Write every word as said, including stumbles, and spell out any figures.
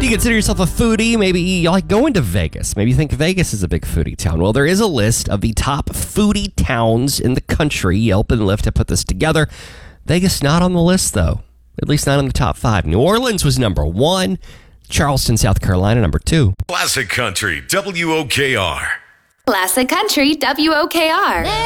you consider yourself a foodie, maybe you like going to Vegas. Maybe you think Vegas is a big foodie town. Well, there is a list of the top foodie towns in the country. Yelp and Lyft have put this together. Vegas not on the list, though. At least not in the top five. New Orleans was number one. Charleston, South Carolina, number two. Classic Country, W O K R. Classic Country, W O K R.